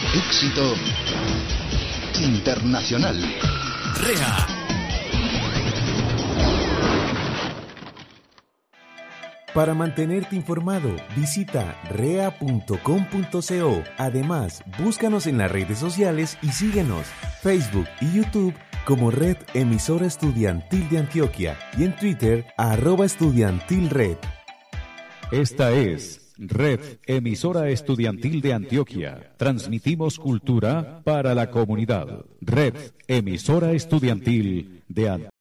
Éxito internacional. REA. Para mantenerte informado, visita rea.com.co. Además, búscanos en las redes sociales y síguenos, Facebook y YouTube como Red Emisora Estudiantil de Antioquia y en Twitter @estudiantilred. Esta es Red Emisora Estudiantil de Antioquia. Transmitimos cultura para la comunidad. Red Emisora Estudiantil de Antioquia.